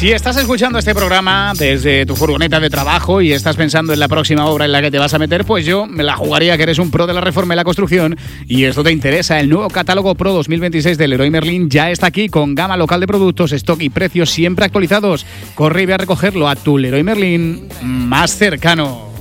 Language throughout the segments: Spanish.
Si estás escuchando este programa desde tu furgoneta de trabajo y estás pensando en la próxima obra en la que te vas a meter, pues yo me la jugaría que eres un pro de la reforma y la construcción y esto te interesa. El nuevo catálogo Pro 2026 del Leroy Merlin ya está aquí con gama local de productos, stock y precios siempre actualizados. Corre y ve a recogerlo a tu Leroy Merlin más cercano.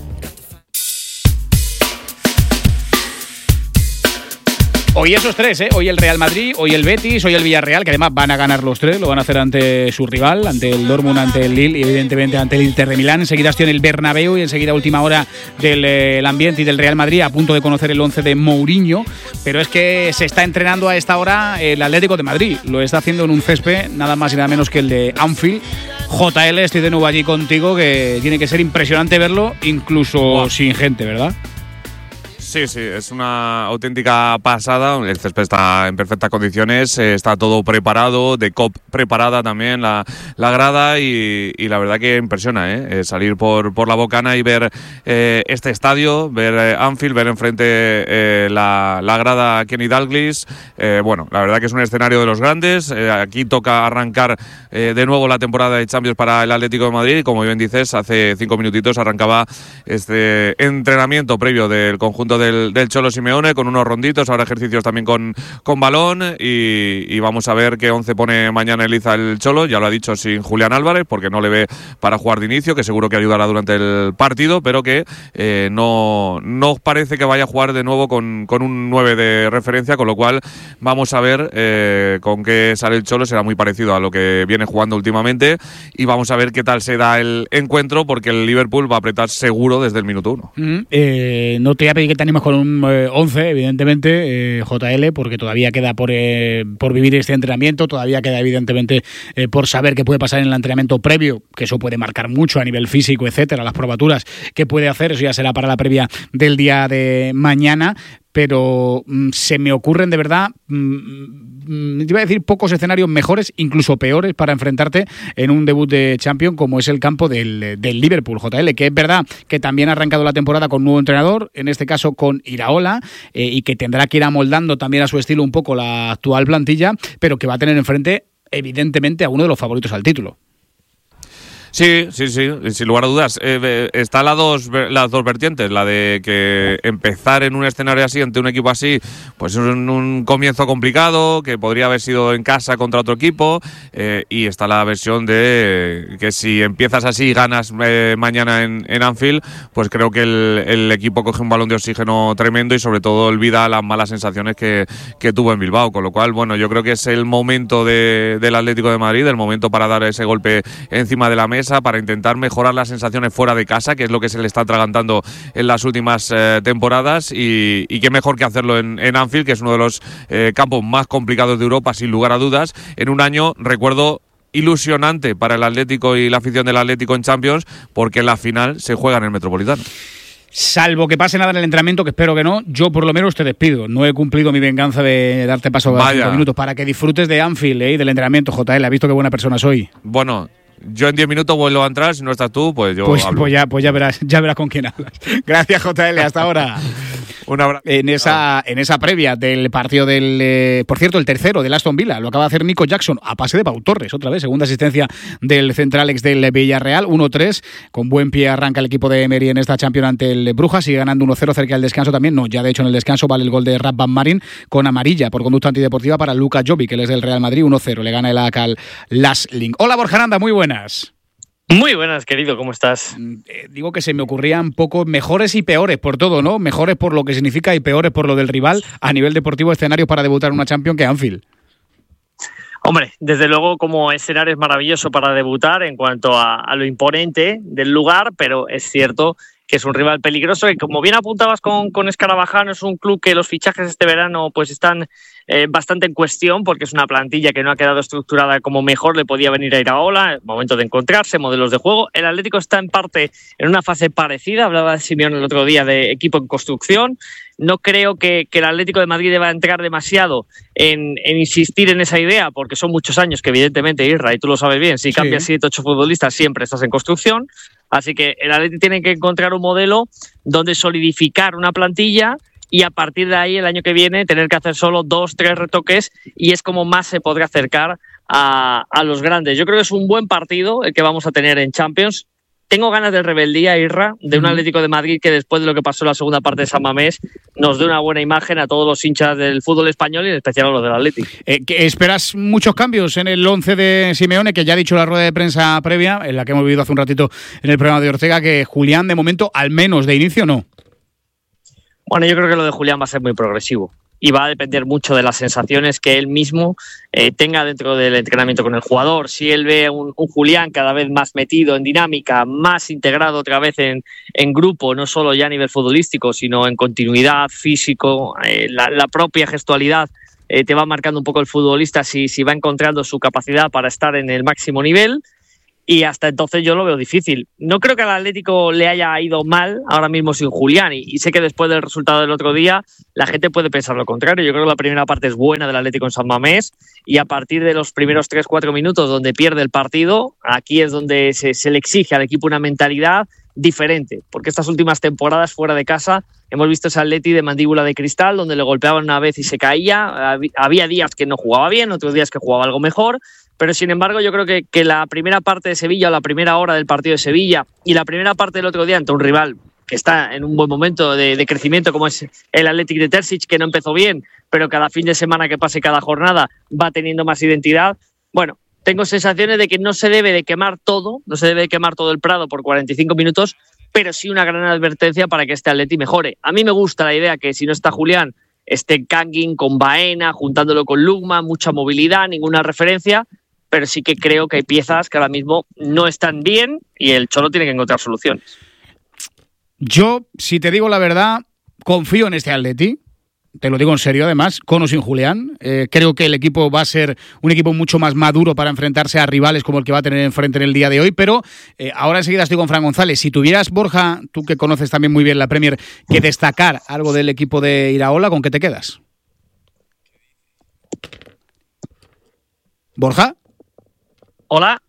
Hoy esos tres, hoy el Real Madrid, hoy el Betis, hoy el Villarreal, que además van a ganar los tres, lo van a hacer ante su rival, ante el Dortmund, ante el Lille y evidentemente ante el Inter de Milán. Enseguida estoy en el Bernabéu y enseguida última hora del ambiente y del Real Madrid, a punto de conocer el 11 de Mourinho, pero es que se está entrenando a esta hora el Atlético de Madrid, lo está haciendo en un césped nada más y nada menos que el de Anfield. JL, estoy de nuevo allí contigo, que tiene que ser impresionante verlo, incluso sin gente, ¿verdad? Sí, es una auténtica pasada. El césped está en perfectas condiciones, está todo preparado, de COP preparada también la grada y la verdad que impresiona, salir por la Bocana y ver este estadio, ver Anfield, ver enfrente la grada Kenny Dalglish. Bueno, la verdad que es un escenario de los grandes. Aquí toca arrancar de nuevo la temporada de Champions para el Atlético de Madrid y como bien dices, hace 5 minutitos arrancaba este entrenamiento previo del conjunto del Cholo Simeone con unos ronditos, ahora ejercicios también con balón y vamos a ver qué 11 pone mañana Eliza el Cholo, ya lo ha dicho, sin Julián Álvarez porque no le ve para jugar de inicio, que seguro que ayudará durante el partido, pero que no parece que vaya a jugar de nuevo con un 9 de referencia, con lo cual vamos a ver con qué sale el Cholo. Será muy parecido a lo que viene jugando últimamente y vamos a ver qué tal se da el encuentro, porque el Liverpool va a apretar seguro desde el minuto 1. No te voy a pedir que te animes con un 11, evidentemente, JL, porque todavía queda por vivir este entrenamiento, todavía queda evidentemente por saber qué puede pasar en el entrenamiento previo, que eso puede marcar mucho a nivel físico, etcétera, las probaturas que puede hacer, eso ya será para la previa del día de mañana. Pero se me ocurren de verdad, te iba a decir pocos escenarios mejores, incluso peores, para enfrentarte en un debut de Champions como es el campo del Liverpool, JL, que es verdad que también ha arrancado la temporada con nuevo entrenador, en este caso con Iraola, y que tendrá que ir amoldando también a su estilo un poco la actual plantilla, pero que va a tener enfrente evidentemente a uno de los favoritos al título. Sí, sin lugar a dudas. Está las dos vertientes, la de que empezar en un escenario así, ante un equipo así, pues es un comienzo complicado, que podría haber sido en casa contra otro equipo, y está la versión de que si empiezas así y ganas mañana en Anfield, pues creo que el equipo coge un balón de oxígeno tremendo y sobre todo olvida las malas sensaciones que tuvo en Bilbao, con lo cual, bueno, yo creo que es el momento del Atlético de Madrid, el momento para dar ese golpe encima de la mesa, para intentar mejorar las sensaciones fuera de casa, que es lo que se le está atragantando en las últimas temporadas, y qué mejor que hacerlo en Anfield, que es uno de los campos más complicados de Europa, sin lugar a dudas, en un año, recuerdo, ilusionante para el Atlético y la afición del Atlético en Champions, porque la final se juega en el Metropolitano. Salvo que pase nada en el entrenamiento, que espero que no, yo por lo menos te despido. No he cumplido mi venganza de darte paso a 5 minutos para que disfrutes de Anfield y del entrenamiento, JL. ¿Has visto qué buena persona soy? Bueno, yo en 10 minutos vuelvo a entrar, si no estás tú, pues yo hablo. Pues ya verás con quién hablas. Gracias, JL, hasta ahora. Un abrazo. En esa previa del partido por cierto, el tercero del Aston Villa, lo acaba de hacer Nico Jackson a pase de Pau Torres, otra vez, segunda asistencia del central ex del Villarreal, 1-3, con buen pie arranca el equipo de Emery en esta Champions ante el Brujas, sigue ganando 1-0 cerca del descanso también, ya de hecho en el descanso vale el gol de Rad Van Marin con amarilla por conducta antideportiva para Luka Jovic, que él es del Real Madrid, 1-0, le gana el AK al Lasling. Hola Borja Aranda, muy buenas. Muy buenas, querido, ¿cómo estás? Digo que se me ocurrían pocos mejores y peores por todo, ¿no? Mejores por lo que significa y peores por lo del rival a nivel deportivo, escenarios para debutar en una Champions que Anfield. Hombre, desde luego como escenario es maravilloso para debutar en cuanto a lo imponente del lugar, pero es cierto que es un rival peligroso, que como bien apuntabas con Escarabajano, es un club que los fichajes este verano pues están bastante en cuestión, porque es una plantilla que no ha quedado estructurada como mejor le podía venir a Iraola, momento de encontrarse, modelos de juego. El Atlético está en parte en una fase parecida, hablaba de Simeone el otro día de equipo en construcción. No creo que el Atlético de Madrid deba entrar demasiado en insistir en esa idea, porque son muchos años que evidentemente, Isra, y tú lo sabes bien, si cambias 7, 8 futbolistas siempre estás en construcción. Así que el Atlético tiene que encontrar un modelo donde solidificar una plantilla y a partir de ahí el año que viene tener que hacer solo 2, 3 retoques, y es como más se podrá acercar a los grandes. Yo creo que es un buen partido el que vamos a tener en Champions. Tengo ganas de rebeldía, Irra, de un Atlético de Madrid que después de lo que pasó en la segunda parte de San Mamés nos dé una buena imagen a todos los hinchas del fútbol español y en especial a los del Atlético. ¿Esperas muchos cambios en el 11 de Simeone, que ya ha dicho en la rueda de prensa previa, en la que hemos vivido hace un ratito en el programa de Ortega, que Julián de momento, al menos de inicio, no? Bueno, yo creo que lo de Julián va a ser muy progresivo y va a depender mucho de las sensaciones que él mismo tenga dentro del entrenamiento con el jugador. Si él ve un Julián cada vez más metido en dinámica, más integrado otra vez en grupo, no solo ya a nivel futbolístico, sino en continuidad, físico, la propia gestualidad te va marcando un poco el futbolista si va encontrando su capacidad para estar en el máximo nivel. Y hasta entonces yo lo veo difícil. No creo que al Atlético le haya ido mal ahora mismo sin Julián, y sé que después del resultado del otro día la gente puede pensar lo contrario. Yo creo que la primera parte es buena del Atlético en San Mamés, y a partir de los primeros 3-4 minutos donde pierde el partido, aquí es donde se le exige al equipo una mentalidad diferente, porque estas últimas temporadas fuera de casa hemos visto ese Atleti de mandíbula de cristal, donde le golpeaban una vez y se caía. Había días que no jugaba bien, otros días que jugaba algo mejor. Pero sin embargo yo creo que la primera parte de Sevilla, o la primera hora del partido de Sevilla, y la primera parte del otro día ante un rival que está en un buen momento de crecimiento como es el Athletic de Terzic, que no empezó bien, pero cada fin de semana que pase, cada jornada va teniendo más identidad. Bueno, tengo sensaciones de que no se debe de quemar todo, no se debe de quemar todo el Prado por 45 minutos, pero sí una gran advertencia para que este Atleti mejore. A mí me gusta la idea que si no está Julián, esté Kangin con Baena, juntándolo con Lukman, mucha movilidad, ninguna referencia, pero sí que creo que hay piezas que ahora mismo no están bien y el Cholo tiene que encontrar soluciones. Yo, si te digo la verdad, confío en este Atleti. Te lo digo en serio, además, con o sin Julián. Creo que el equipo va a ser un equipo mucho más maduro para enfrentarse a rivales como el que va a tener enfrente en el día de hoy, pero ahora enseguida estoy con Fran González. Si tuvieras, Borja, tú que conoces también muy bien la Premier, que destacar algo del equipo de Iraola, ¿con qué te quedas? ¿Borja? Hola.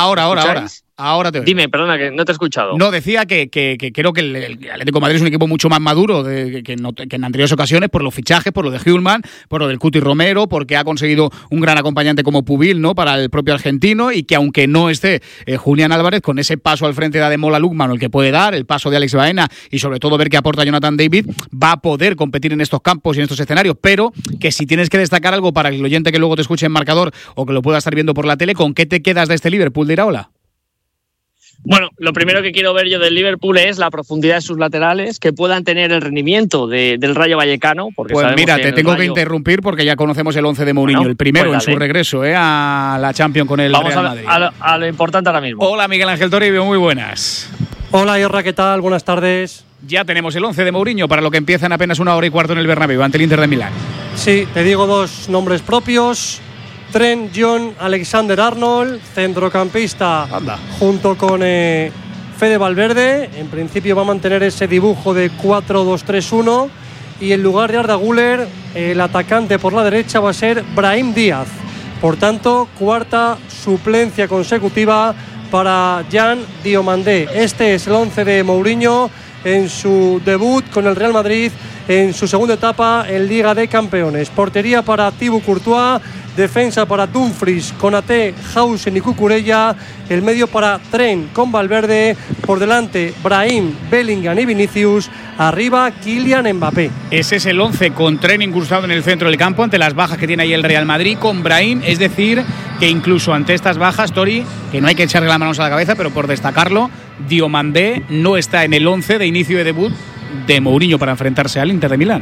Ahora te oigo. Dime, perdona, que no te he escuchado. No, decía que creo que el Atlético de Madrid es un equipo mucho más maduro que en anteriores ocasiones, por los fichajes, por lo de Hjulman, por lo del Cuti Romero, porque ha conseguido un gran acompañante como Pubil, ¿no?, para el propio argentino, y que aunque no esté Julián Álvarez, con ese paso al frente de Ademola Lookman, el que puede dar, el paso de Alex Baena, y sobre todo ver qué aporta Jonathan David, va a poder competir en estos campos y en estos escenarios. Pero que si tienes que destacar algo para el oyente que luego te escuche en marcador o que lo pueda estar viendo por la tele, ¿con qué te quedas de este Liverpool de Iraola? Bueno, lo primero que quiero ver yo del Liverpool es la profundidad de sus laterales, que puedan tener el rendimiento del Rayo Vallecano. Porque pues mira, te tengo Rayo... que interrumpir porque ya conocemos el 11 de Mourinho, el primero en su regreso a la Champions con el Real Madrid. Vamos a lo importante ahora mismo. Hola, Miguel Ángel Toribio, muy buenas. Hola, Irra, ¿qué tal? Buenas tardes. Ya tenemos el 11 de Mourinho para lo que empieza en apenas 1 hora y cuarto en el Bernabéu ante el Inter de Milán. Sí, te digo dos nombres propios. Trent John Alexander-Arnold, centrocampista. Anda. Junto con Fede Valverde. En principio va a mantener ese dibujo de 4-2-3-1. Y en lugar de Arda Güler, el atacante por la derecha va a ser Brahim Díaz. Por tanto, cuarta suplencia consecutiva para Jan Diomandé. Este es el 11 de Mourinho en su debut con el Real Madrid, en su segunda etapa en Liga de Campeones. Portería para Thibaut Courtois, defensa para Dumfries, Konaté, Hausen y Cucurella, el medio para Trent con Valverde, por delante Brahim, Bellingham y Vinicius, arriba Kylian Mbappé. Ese es el 11 con Trent incrustado en el centro del campo ante las bajas que tiene ahí el Real Madrid, con Brahim, es decir, que incluso ante estas bajas, Tori, que no hay que echarle las manos a la cabeza, pero por destacarlo, Diomandé no está en el 11 de inicio de debut de Mourinho para enfrentarse al Inter de Milán.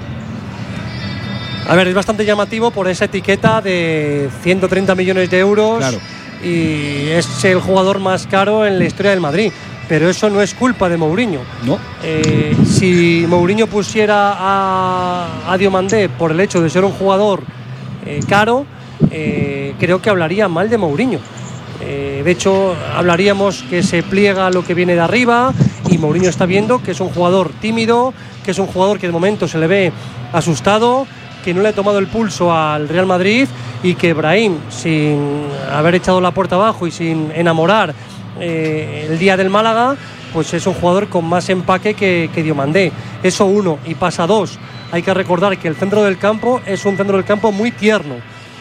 A ver, es bastante llamativo por esa etiqueta de 130 millones de euros. Claro. Y es el jugador más caro en la historia del Madrid. Pero eso no es culpa de Mourinho. No. Si Mourinho pusiera a Diomandé por el hecho de ser un jugador caro, creo que hablaría mal de Mourinho. De hecho, hablaríamos que se pliega lo que viene de arriba, y Mourinho está viendo que es un jugador tímido, que es un jugador que de momento se le ve asustado, que no le ha tomado el pulso al Real Madrid, y que Brahim, sin haber echado la puerta abajo y sin enamorar el día del Málaga, pues es un jugador con más empaque que Diomandé. Eso uno. Y pasa dos, hay que recordar que el centro del campo es un centro del campo muy tierno.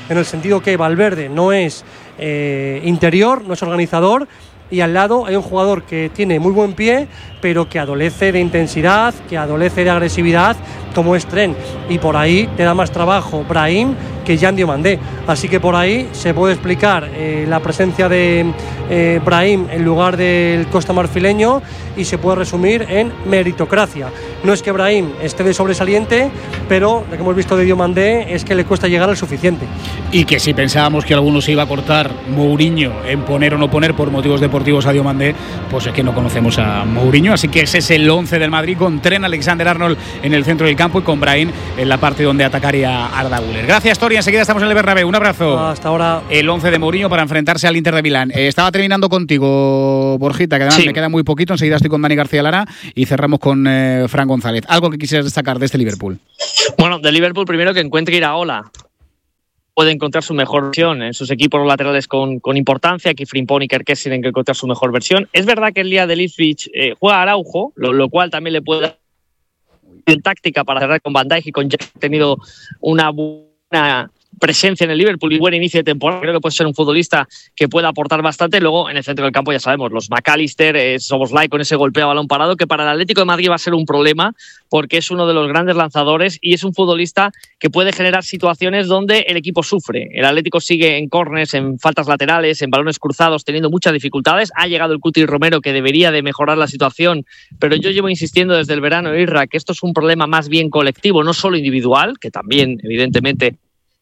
en el sentido que Valverde no es interior, no es organizador, y al lado hay un jugador que tiene muy buen pie, pero que adolece de intensidad, que adolece de agresividad, como es Trent, y por ahí te da más trabajo Brahim que Jan Diomandé. Así que por ahí se puede explicar la presencia de Brahim en lugar del costamarfileño, y se puede resumir en meritocracia. No es que Brahim esté de sobresaliente, pero lo que hemos visto de Diomandé es que le cuesta llegar al suficiente. Y que si pensábamos que alguno se iba a cortar Mourinho en poner o no poner por motivos deportivos a Diomandé, pues es que no conocemos a Mourinho. Así que ese es el 11 del Madrid, con Trent Alexander-Arnold en el centro del campo y con Brahim en la parte donde atacaría Arda Güler. Gracias, Tori. Enseguida estamos en el Bernabéu. Un abrazo. Hasta ahora. El 11 de Mourinho para enfrentarse al Inter de Milán. Estaba terminando contigo, Borjita, que además me queda muy poquito. Enseguida estoy con Dani García Lara y cerramos con Fran González. ¿Algo que quisieras destacar de este Liverpool? Bueno, de Liverpool primero que encuentre Iraola. Puede encontrar su mejor versión en sus equipos laterales con importancia. Aquí Frimpong y Kerkez tienen que encontrar su mejor versión. Es verdad que el día de Ipswich juega Araujo, lo cual también le puede dar en táctica para cerrar con Van Dijk, y con Jack ha tenido una buena presencia en el Liverpool y buen inicio de temporada. Creo que puede ser un futbolista que pueda aportar bastante. Luego en el centro del campo ya sabemos, los McAllister, Szoboszlai con ese golpeo a balón parado, que para el Atlético de Madrid va a ser un problema porque es uno de los grandes lanzadores y es un futbolista que puede generar situaciones donde el equipo sufre. El Atlético sigue en córners, en faltas laterales, en balones cruzados, teniendo muchas dificultades. Ha llegado el Cuti Romero, que debería de mejorar la situación, pero yo llevo insistiendo desde el verano, Irra, que esto es un problema más bien colectivo, no solo individual, que también evidentemente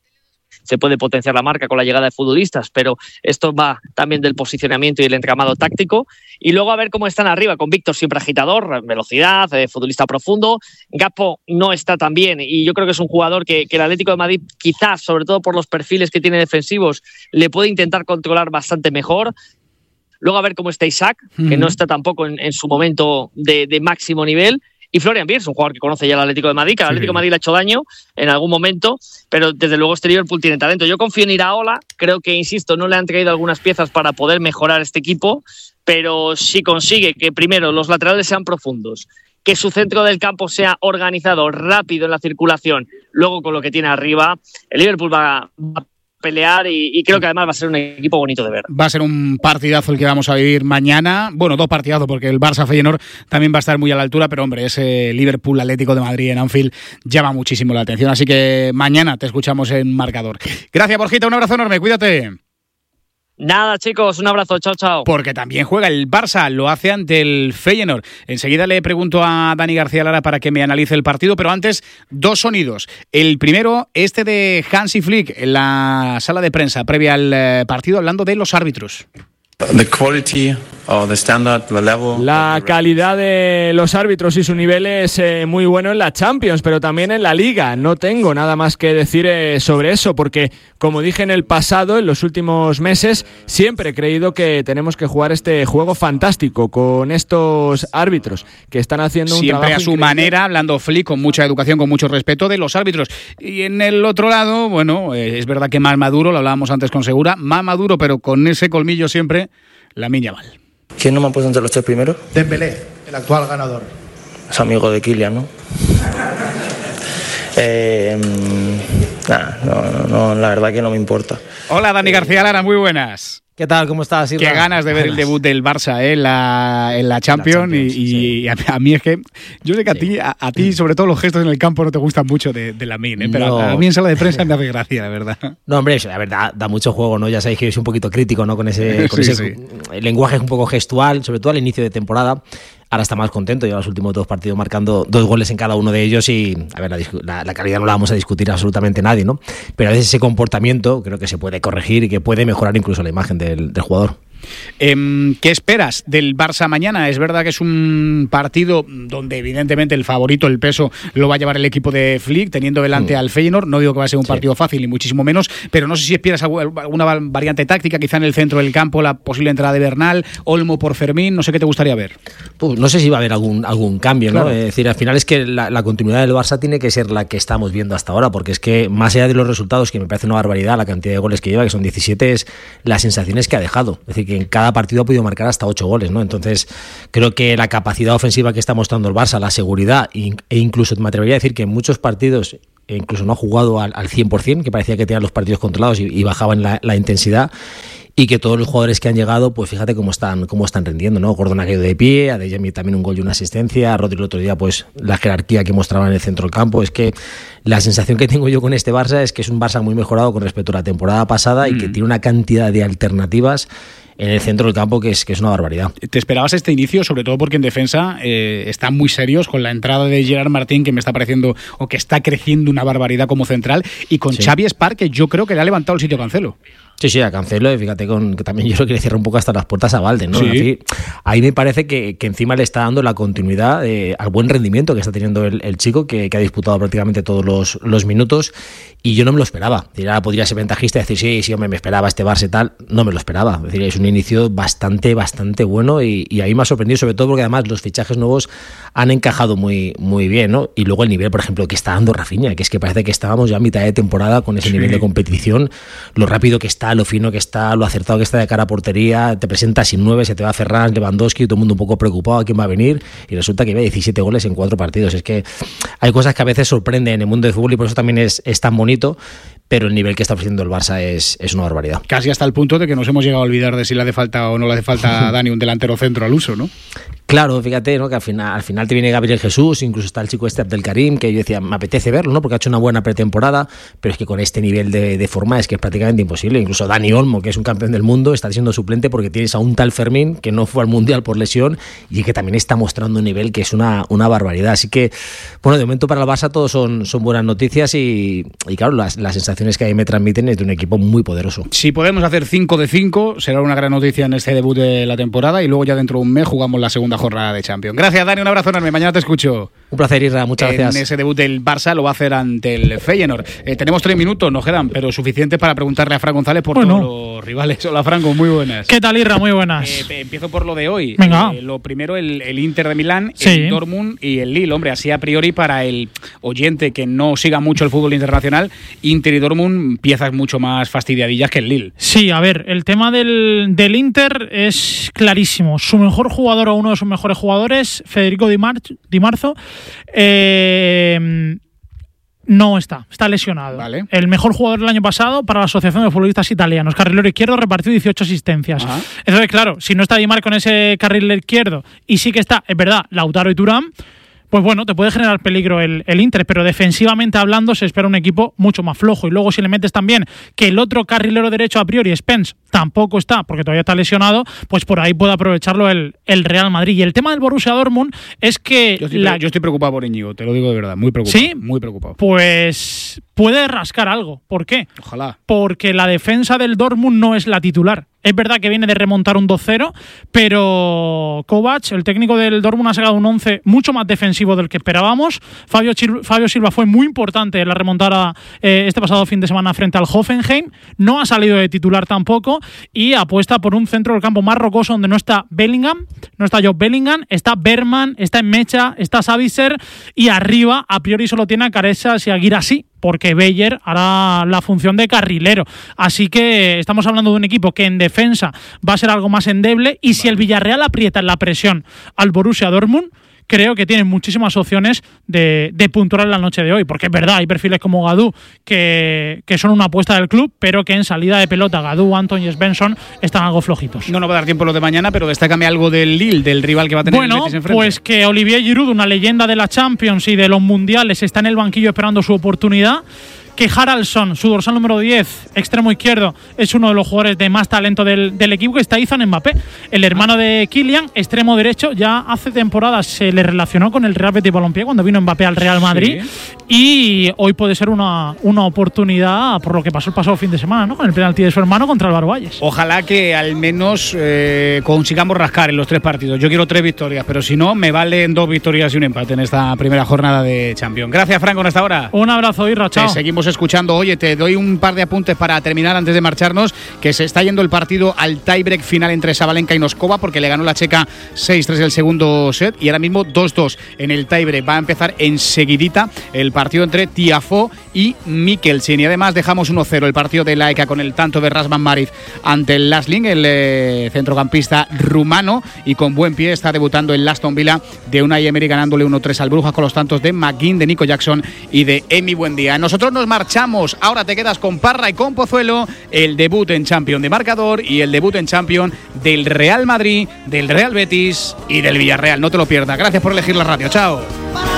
se puede potenciar la marca con la llegada de futbolistas, pero esto va también del posicionamiento y el entramado táctico. Y luego a ver cómo están arriba, con Víctor siempre agitador, velocidad, futbolista profundo. Gakpo no está tan bien y yo creo que es un jugador que el Atlético de Madrid, quizás, sobre todo por los perfiles que tiene defensivos, le puede intentar controlar bastante mejor. Luego a ver cómo está Isaac, que no está tampoco en su momento de máximo nivel. Y Florian Wirtz, un jugador que conoce ya el Atlético de Madrid, que al Atlético de Madrid le ha hecho daño en algún momento, pero desde luego este Liverpool tiene talento. Yo confío en Iraola, creo que, insisto, no le han traído algunas piezas para poder mejorar este equipo, pero si consigue que primero los laterales sean profundos, que su centro del campo sea organizado, rápido en la circulación, luego con lo que tiene arriba, el Liverpool va a pelear y creo que además va a ser un equipo bonito de ver. Va a ser un partidazo el que vamos a vivir mañana. Bueno, dos partidazos, porque el Barça-Feyenoord también va a estar muy a la altura, pero hombre, ese Liverpool-Atlético de Madrid en Anfield llama muchísimo la atención, así que mañana te escuchamos en marcador. Gracias, Borjita, un abrazo enorme, cuídate. Nada, chicos, un abrazo, chao, chao. Porque también juega el Barça, lo hace ante el Feyenoord. Enseguida le pregunto a Dani García Lara para que me analice el partido, pero antes, dos sonidos. El primero, este de Hansi Flick en la sala de prensa previa al partido, hablando de los árbitros. La calidad de los árbitros y su nivel es muy bueno en la Champions, pero también en la Liga. No tengo nada más que decir sobre eso, porque, como dije en el pasado, en los últimos meses, siempre he creído que tenemos que jugar este juego fantástico con estos árbitros que están haciendo un trabajo siempre a su increíble. manera, hablando Flick con mucha educación, con mucho respeto de los árbitros. Y en el otro lado, bueno, es verdad que más maduro, lo hablábamos antes con Segura, más maduro, pero con ese colmillo siempre, Lamine Yamal. ¿Quién no me ha puesto entre los tres primeros? Dembélé, el actual ganador. Es amigo de Kylian, ¿no? No, la verdad que no me importa. Hola, Dani García Lara, muy buenas. ¿Qué tal? ¿Cómo estás? Qué ganas de ver el debut del Barça en la Champions, y a mí es que yo sé que a ti sobre todo los gestos en el campo no te gustan mucho de Lamine, pero no. A mí en sala de prensa me hace gracia, la verdad. No, hombre, la verdad da mucho juego, ¿no? Ya sabéis que yo soy un poquito crítico, ¿no? Con ese el lenguaje un poco gestual, sobre todo al inicio de temporada. Ahora está más contento, lleva los últimos dos partidos marcando 2 goles en cada uno de ellos y, a ver, la calidad no la vamos a discutir absolutamente nadie, ¿no? Pero a veces ese comportamiento creo que se puede corregir y que puede mejorar incluso la imagen del jugador. ¿Qué esperas del Barça mañana? Es verdad que es un partido donde evidentemente el favorito, el peso, lo va a llevar el equipo de Flick, teniendo delante al Feyenoord. No digo que va a ser un partido fácil, ni muchísimo menos, pero no sé si esperas alguna variante táctica, quizá en el centro del campo, la posible entrada de Bernal, Olmo por Fermín, no sé qué te gustaría ver. Pues no sé si va a haber algún cambio, ¿no? Claro. Es decir, al final es que la continuidad del Barça tiene que ser la que estamos viendo hasta ahora, porque es que más allá de los resultados, que me parece una barbaridad la cantidad de goles que lleva, que son 17, es las sensaciones que ha dejado. Es decir, que en cada partido ha podido marcar hasta 8 goles, ¿no? Entonces, creo que la capacidad ofensiva que está mostrando el Barça, la seguridad e incluso me atrevería a decir que en muchos partidos incluso no ha jugado al 100%, que parecía que tenía los partidos controlados y bajaban la intensidad. Y que todos los jugadores que han llegado, pues fíjate cómo están rendiendo, ¿no? Gordon ha caído de pie, Adeyemi también un gol y una asistencia, Rodri el otro día, pues la jerarquía que mostraba en el centro del campo. Es que la sensación que tengo yo con este Barça es que es un Barça muy mejorado con respecto a la temporada pasada y que tiene una cantidad de alternativas en el centro del campo que es una barbaridad. ¿Te esperabas este inicio? Sobre todo porque en defensa están muy serios con la entrada de Gerard Martín, que me está pareciendo, o que está creciendo una barbaridad como central, y con Xavi Espar, que yo creo que le ha levantado el sitio a Cancelo. Sí, a Cancelo, fíjate que también yo creo que le cierra un poco hasta las puertas a Valde, ¿no? Sí. Ahí me parece que encima le está dando la continuidad al buen rendimiento que está teniendo el chico, que ha disputado prácticamente todos los minutos, y yo no me lo esperaba. Podría ser ventajista y decir, sí, hombre, me esperaba este Barça y tal. No me lo esperaba. Es decir, es un inicio bastante bueno y ahí me ha sorprendido, sobre todo porque además los fichajes nuevos han encajado muy bien, ¿no? Y luego el nivel, por ejemplo, que está dando Rafinha, que es que parece que estábamos ya a mitad de temporada con ese nivel de competición, lo rápido que está, lo fino que está, lo acertado que está de cara a portería, te presenta sin 9, se te va Ferran, Lewandowski, todo el mundo un poco preocupado a quién va a venir, y resulta que lleva 17 goles en 4 partidos. Es que hay cosas que a veces sorprenden en el mundo del fútbol y por eso también es tan bonito, pero el nivel que está ofreciendo el Barça es una barbaridad. Casi hasta el punto de que nos hemos llegado a olvidar de si le hace falta o no le hace falta a Dani un delantero centro al uso, ¿no? Claro, fíjate, ¿no? Que al final te viene Gabriel Jesús, incluso está el chico Abdelkarim, que yo decía, me apetece verlo, ¿no? Porque ha hecho una buena pretemporada, pero es que con este nivel de forma es que es prácticamente imposible. Incluso Dani Olmo, que es un campeón del mundo, está siendo suplente porque tienes a un tal Fermín que no fue al Mundial por lesión y que también está mostrando un nivel que es una barbaridad. Así que, bueno, de momento para el Barça todos son buenas noticias y claro, las sensaciones que ahí me transmiten es de un equipo muy poderoso. Si podemos hacer 5 de 5, será una gran noticia en este debut de la temporada y luego ya dentro de un mes jugamos la segunda jornada de Champions. Gracias, Dani, un abrazo enorme, mañana te escucho. Un placer, Isra, muchas gracias. En ese debut del Barça lo va a hacer ante el Feyenoord. Tenemos 3 minutos, nos quedan, pero suficiente para preguntarle a Fran González por todos los rivales. Hola, Franco, muy buenas. ¿Qué tal, Isra? Muy buenas. Empiezo por lo de hoy. Venga. Lo primero, el Inter de Milán, el Dortmund y el Lille. Hombre, así a priori para el oyente que no siga mucho el fútbol internacional, Inter y Dortmund, piezas mucho más fastidiadillas que el Lille. Sí, a ver, el tema del Inter es clarísimo. Su mejor jugador o uno de sus mejores jugadores, Federico Di Marzo, no está lesionado. Vale. El mejor jugador del año pasado para la Asociación de Futbolistas Italianos, carrilero izquierdo, repartió 18 asistencias. Ajá. Entonces, claro, si no está Di Marco en ese carrilero izquierdo y sí que está, es verdad, Lautaro y Thuram, pues bueno, te puede generar peligro el Inter, pero defensivamente hablando se espera un equipo mucho más flojo. Y luego si le metes también que el otro carrilero derecho a priori, Spence, tampoco está, porque todavía está lesionado, pues por ahí puede aprovecharlo el Real Madrid. Y el tema del Borussia Dortmund es que... Yo estoy preocupado por Íñigo, te lo digo de verdad, muy preocupado. ¿Sí? Muy preocupado. Pues puede rascar algo. ¿Por qué? Ojalá. Porque la defensa del Dortmund no es la titular. Es verdad que viene de remontar un 2-0, pero Kovac, el técnico del Dortmund, ha sacado un 11 mucho más defensivo del que esperábamos. Fabio Silva fue muy importante en la remontada este pasado fin de semana frente al Hoffenheim. No ha salido de titular tampoco y apuesta por un centro del campo más rocoso donde no está Bellingham, no está Job Bellingham, está Berman, está Mecha, está Sabitzer y arriba a priori solo tiene a Caresas y a Guirassy, porque Beyer hará la función de carrilero. Así que estamos hablando de un equipo que en defensa va a ser algo más endeble y si el Villarreal aprieta en la presión al Borussia Dortmund, creo que tienen muchísimas opciones de puntuar en la noche de hoy, porque es verdad, hay perfiles como Gadou que son una apuesta del club, pero que en salida de pelota Gadou, Anton y Svensson están algo flojitos. No nos va a dar tiempo lo de mañana, pero destácame algo del Lille, del rival que va a tener el Betis enfrente. Pues que Olivier Giroud, una leyenda de la Champions y de los mundiales, está en el banquillo esperando su oportunidad. Que Haraldsson, su dorsal número 10, extremo izquierdo, es uno de los jugadores de más talento del equipo, que está Ethan Mbappé, el hermano de Kylian, extremo derecho. Ya hace temporadas se le relacionó con el Real Betis Balompié cuando vino Mbappé al Real Madrid, y hoy puede ser una oportunidad por lo que pasó el pasado fin de semana, ¿no? Con el penalti de su hermano contra el Valles. Ojalá que al menos consigamos rascar en los 3 partidos. Yo quiero 3 victorias, pero si no, me valen 2 victorias y un empate en esta primera jornada de Champions. Gracias, Franco, hasta ahora. Un abrazo, Irra, chao. Seguimos seguimos escuchando. Oye, te doy un par de apuntes para terminar antes de marcharnos, que se está yendo el partido al tiebreak final entre Sabalenka y Noskova, porque le ganó la checa 6-3 el segundo set y ahora mismo 2-2 en el tiebreak. Va a empezar enseguidita el partido entre Tiafoe y Mikkelsen. Y además dejamos 1-0 el partido de Laika con el tanto de Razvan Maric ante el Lasling, el centrocampista rumano, y con buen pie está debutando el Aston Villa de Unai Emery, ganándole 1-3 al Brujas con los tantos de McGinn, de Nico Jackson y de Emi Buendía. Nosotros nos marchamos, ahora te quedas con Parra y con Pozuelo, el debut en Champions de Marcador y el debut en Champions del Real Madrid, del Real Betis y del Villarreal. No te lo pierdas. Gracias por elegir la radio. Chao.